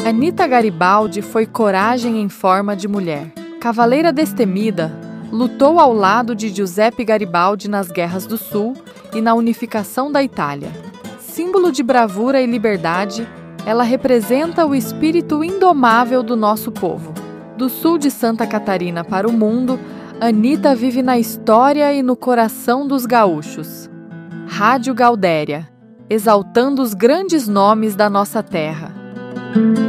Anita Garibaldi foi coragem em forma de mulher. Cavaleira destemida, lutou ao lado de Giuseppe Garibaldi nas Guerras do Sul e na unificação da Itália. Símbolo de bravura e liberdade, ela representa o espírito indomável do nosso povo. Do sul de Santa Catarina para o mundo, Anita vive na história e no coração dos gaúchos. Rádio Gaudéria, exaltando os grandes nomes da nossa terra.